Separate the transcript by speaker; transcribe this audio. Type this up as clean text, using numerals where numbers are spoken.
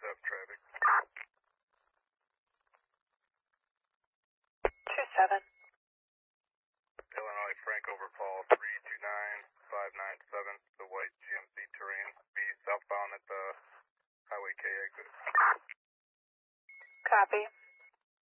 Speaker 1: 27 traffic.
Speaker 2: 27.
Speaker 1: Illinois Frankover Fall 329597, the white GMC Terrain, be southbound at the Highway K exit.
Speaker 2: Copy.